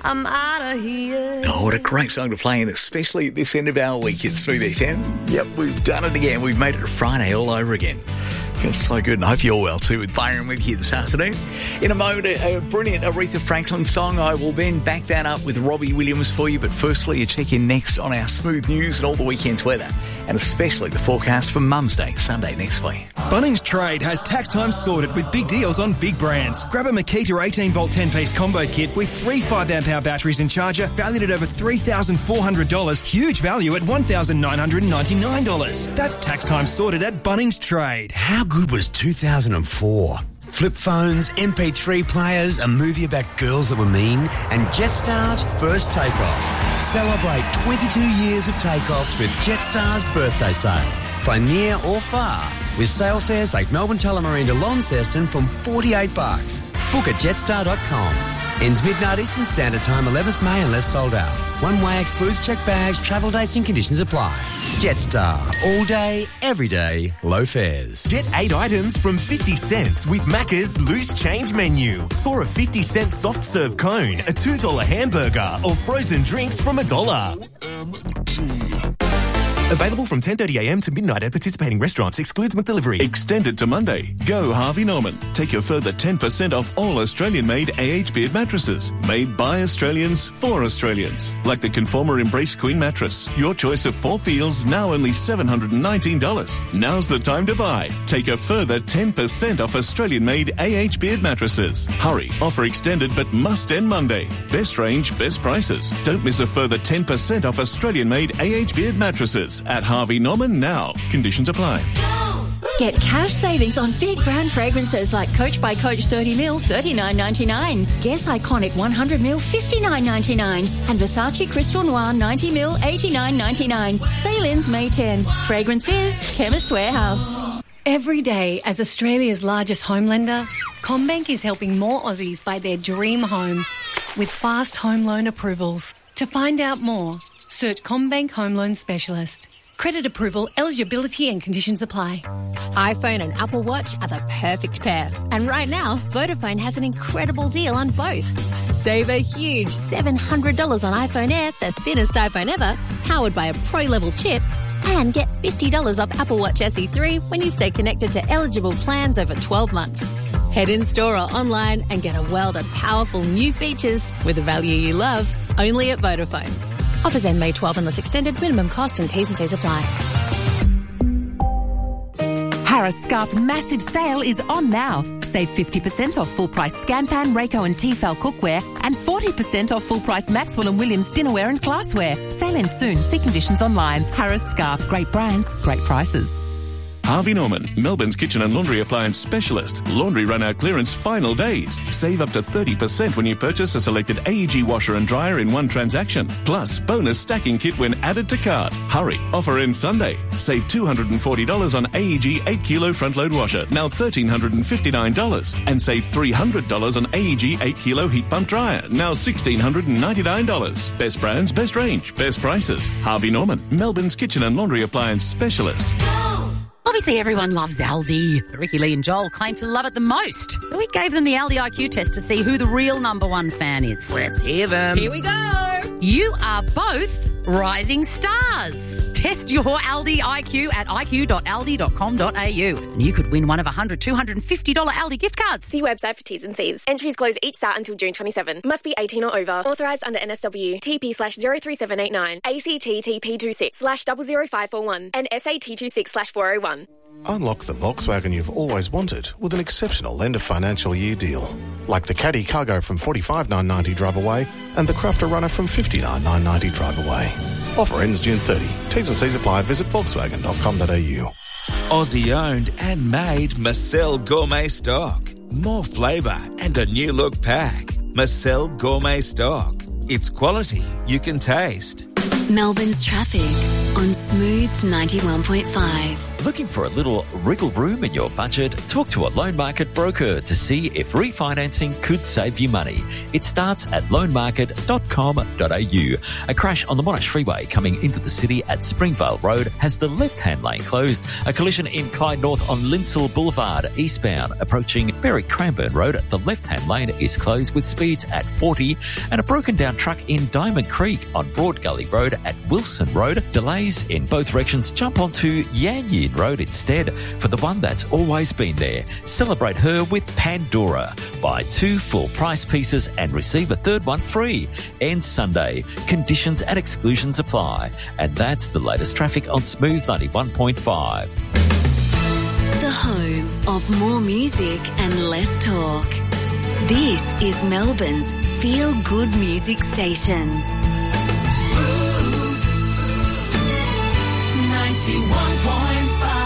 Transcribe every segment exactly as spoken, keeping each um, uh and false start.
I'm out of here. Oh, what a great song to play, and especially at this end of our week. It's Smooth F M. Yep, we've done it again. We've made it a Friday all over again. Feels so good, and I hope you're well too, with Byron with you this afternoon. In a moment, a, a brilliant Aretha Franklin song. I will then back that up with Robbie Williams for you, but firstly, a check-in next on our Smooth News and all the weekend's weather, and especially the forecast for Mum's Day, Sunday next week. Bunnings Trade has tax time sorted with big deals on big brands. Grab a Makita eighteen volt ten piece combo kit with three five amp hour batteries and charger valued at over three thousand four hundred dollars. Huge value at one thousand nine hundred ninety-nine dollars. That's tax time sorted at Bunnings Trade. How good was two thousand four? Flip phones, M P three players, a movie about girls that were mean, and Jetstar's first takeoff. Celebrate twenty-two years of takeoffs with Jetstar's birthday sale. Fly near or far with sale fares like Melbourne Tullamarine to Launceston from forty-eight bucks. Book at jetstar dot com. Ends midnight Eastern Standard Time, eleventh May unless sold out. One way excludes checked bags, travel dates and conditions apply. Jetstar. All day, every day, low fares. Get eight items from fifty cents with Macca's Loose Change menu. Score a fifty cent soft serve cone, a two dollar hamburger, or frozen drinks from a dollar. Available from ten thirty a m to midnight at participating restaurants. Excludes McDelivery. Extended to Monday. Go Harvey Norman. Take a further ten percent off all Australian-made A H Beard mattresses. Made by Australians for Australians. Like the Conformer Embrace Queen mattress. Your choice of four feels, now only seven hundred nineteen dollars. Now's the time to buy. Take a further ten percent off Australian-made A H Beard mattresses. Hurry. Offer extended but must end Monday. Best range, best prices. Don't miss a further ten percent off Australian-made A H Beard mattresses at Harvey Norman now. Conditions apply. Get cash savings on big brand fragrances like Coach by Coach thirty mil, thirty-nine ninety-nine. Guess Iconic one hundred mil, fifty-nine ninety-nine. And Versace Crystal Noir ninety mil, eighty-nine ninety-nine. Sale ends May tenth. Fragrances, Chemist Warehouse. Every day, as Australia's largest home lender, CommBank is helping more Aussies buy their dream home with fast home loan approvals. To find out more, search CommBank Home Loan Specialist. Credit approval, eligibility and conditions apply. iPhone and Apple Watch are the perfect pair. And right now, Vodafone has an incredible deal on both. Save a huge seven hundred dollars on iPhone Air, the thinnest iPhone ever, powered by a Pro-level chip, and get fifty dollars off Apple Watch S E three when you stay connected to eligible plans over twelve months. Head in-store or online and get a world of powerful new features with a value you love, only at Vodafone. Offers end May twelfth unless extended. Minimum cost and T's and C's apply. Harris Scarf massive sale is on now. Save fifty percent off full-price Scanpan, Rayco and Tefal cookware and forty percent off full-price Maxwell and Williams dinnerware and glassware. Sale ends soon. See conditions online. Harris Scarf. Great brands, great prices. Harvey Norman, Melbourne's kitchen and laundry appliance specialist. Laundry run-out clearance final days. Save up to thirty percent when you purchase a selected A E G washer and dryer in one transaction. Plus, bonus stacking kit when added to cart. Hurry, offer ends Sunday. Save two hundred forty dollars on A E G eight kilo front-load washer, now one thousand three hundred fifty-nine dollars. And save three hundred dollars on A E G eight kilo heat pump dryer, now one thousand six hundred ninety-nine dollars. Best brands, best range, best prices. Harvey Norman, Melbourne's kitchen and laundry appliance specialist. Obviously, everyone loves Aldi. Ricky Lee and Joel claim to love it the most. So we gave them the Aldi I Q test to see who the real number one fan is. Let's hear them. Here we go. You are both rising stars. Test your Aldi I Q at i q dot aldi dot com dot a u. And you could win one of one hundred, two hundred fifty dollars Aldi gift cards. See website for T's and C's. Entries close each start until June twenty-seventh. Must be eighteen or over. Authorised under N S W. T P slash zero three seven eight nine. A C T T P two six slash zero zero five four one. And S A T two six slash four oh one. Unlock the Volkswagen you've always wanted with an exceptional end of financial year deal. Like the Caddy Cargo from forty-five thousand nine hundred ninety drive away and the Crafter Runner from fifty-nine thousand nine hundred ninety drive away. Offer ends June thirtieth. T's and C's apply. Visit volkswagen dot com dot a u. Aussie owned and made Marcel Gourmet Stock. More flavour and a new look pack. Marcel Gourmet Stock. It's quality you can taste. Melbourne's traffic on Smooth ninety-one point five. Looking for a little wriggle room in your budget? Talk to a loan market broker to see if refinancing could save you money. It starts at loan market dot com dot a u. A crash on the Monash Freeway coming into the city at Springvale Road has the left-hand lane closed. A collision in Clyde North on Linsell Boulevard eastbound approaching Berry Cranbourne Road. The left-hand lane is closed with speeds at forty. And a broken down truck in Diamond Creek on Broad Gully Road at Wilson Road. Delays in both directions. Jump onto Yan Yin Road instead for the one that's always been there. Celebrate her with Pandora. Buy two full price pieces and receive a third one free. Ends Sunday. Conditions and exclusions apply. And that's the latest traffic on Smooth ninety-one point five. The home of more music and less talk. This is Melbourne's Feel Good Music Station. Smooth ninety-one point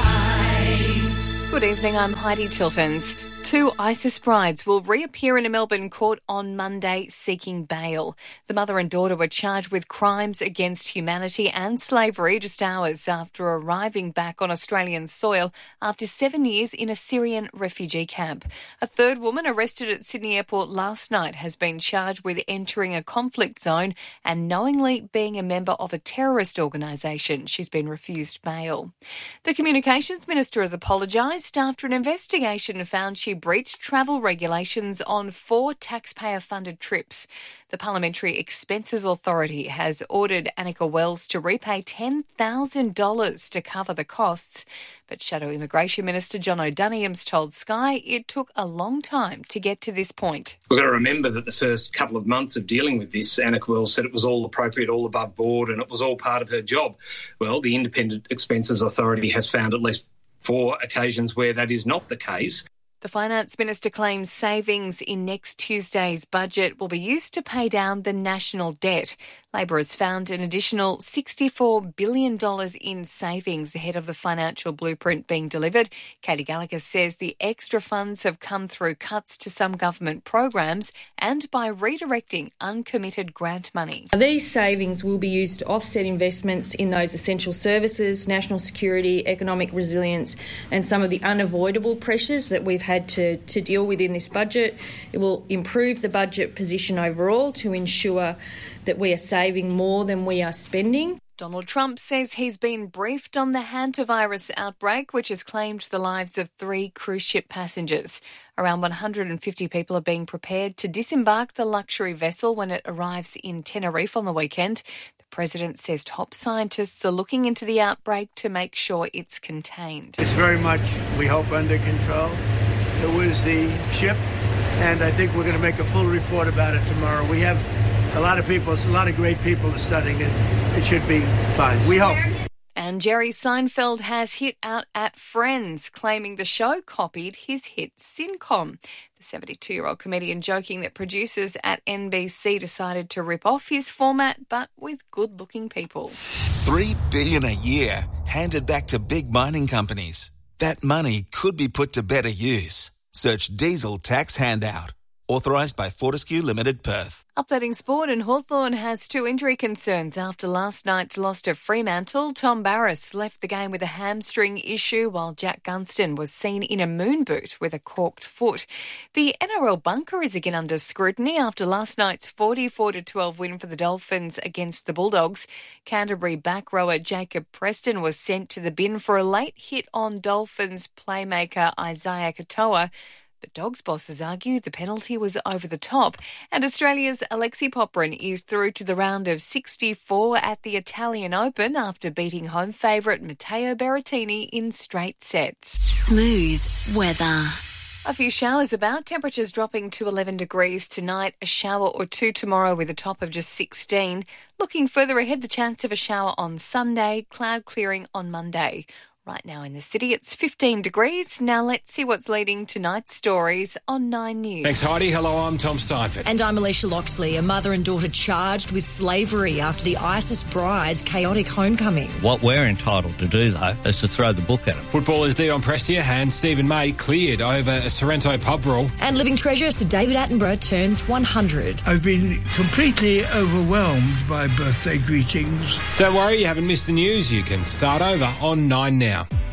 five. Good evening, I'm Heidi Tiltons. Two ISIS brides will reappear in a Melbourne court on Monday seeking bail. The mother and daughter were charged with crimes against humanity and slavery just hours after arriving back on Australian soil after seven years in a Syrian refugee camp. A third woman arrested at Sydney Airport last night has been charged with entering a conflict zone and knowingly being a member of a terrorist organisation. She's been refused bail. The Communications Minister has apologised after an investigation found she breached travel regulations on four taxpayer-funded trips. The Parliamentary Expenses Authority has ordered Annika Wells to repay ten thousand dollars to cover the costs. But Shadow Immigration Minister John O'Donogham's told Sky it took a long time to get to this point. We've got to remember that the first couple of months of dealing with this, Annika Wells said it was all appropriate, all above board, and it was all part of her job. Well, the Independent Expenses Authority has found at least four occasions where that is not the case. The Finance Minister claims savings in next Tuesday's budget will be used to pay down the national debt. Labor has found an additional sixty-four billion dollars in savings ahead of the financial blueprint being delivered. Katie Gallagher says the extra funds have come through cuts to some government programs and by redirecting uncommitted grant money. These savings will be used to offset investments in those essential services, national security, economic resilience and some of the unavoidable pressures that we've had to, to deal with in this budget. It will improve the budget position overall to ensure that we are saving more than we are spending. Donald Trump says he's been briefed on the hantavirus outbreak, which has claimed the lives of three cruise ship passengers. Around one hundred fifty people are being prepared to disembark the luxury vessel when it arrives in Tenerife on the weekend. The president says top scientists are looking into the outbreak to make sure it's contained. It's very much, we hope, under control. It was the ship, and I think we're going to make a full report about it tomorrow. We have a lot of people, a lot of great people are studying it. It should be fine. We hope. And Jerry Seinfeld has hit out at Friends, claiming the show copied his hit sitcom. The seventy-two-year-old comedian joking that producers at N B C decided to rip off his format, but with good-looking people. Three billion dollars a year handed back to big mining companies. That money could be put to better use. Search Diesel Tax Handout. Authorised by Fortescue Limited, Perth. Updating sport, and Hawthorn has two injury concerns after last night's loss to Fremantle. Tom Barras left the game with a hamstring issue, while Jack Gunston was seen in a moon boot with a corked foot. The N R L bunker is again under scrutiny after last night's forty-four to twelve win for the Dolphins against the Bulldogs. Canterbury back rower Jacob Preston was sent to the bin for a late hit on Dolphins playmaker Isaiah Katoa. But Dogs bosses argue the penalty was over the top, and Australia's Alexei Popyrin is through to the round of sixty-four at the Italian Open after beating home favourite Matteo Berrettini in straight sets. Smooth weather. A few showers about, temperatures dropping to eleven degrees tonight, a shower or two tomorrow with a top of just sixteen. Looking further ahead, the chance of a shower on Sunday, cloud clearing on Monday. Right now in the city, it's fifteen degrees. Now let's see what's leading tonight's stories on Nine News. Thanks, Heidi. Hello, I'm Tom Steinfeld. And I'm Alicia Loxley, a mother and daughter charged with slavery after the ISIS bride's chaotic homecoming. What we're entitled to do, though, is to throw the book at them. Footballers Dion Prestia and Stephen May cleared over a Sorrento pub brawl. And living treasure Sir David Attenborough turns one hundred. I've been completely overwhelmed by birthday greetings. Don't worry, you haven't missed the news. You can start over on Nine now.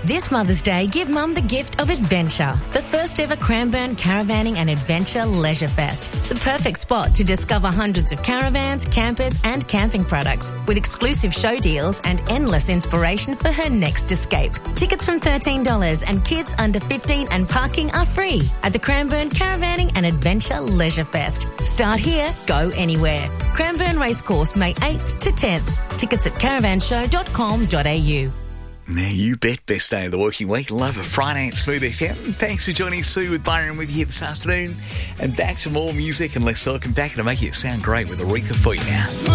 This Mother's Day, give Mum the gift of adventure. The first ever Cranbourne Caravanning and Adventure Leisure Fest. The perfect spot to discover hundreds of caravans, campers and camping products with exclusive show deals and endless inspiration for her next escape. Tickets from thirteen dollars and kids under fifteen and parking are free at the Cranbourne Caravanning and Adventure Leisure Fest. Start here, go anywhere. Cranbourne Racecourse, May eighth to tenth. Tickets at caravan show dot com dot a u. Now, you bet, best day of the working week. Love a Friday at Smooth F M. Thanks for joining Sue with Byron with you this afternoon. And back to more music and less talk, and back to make it sound great with Aretha for you now.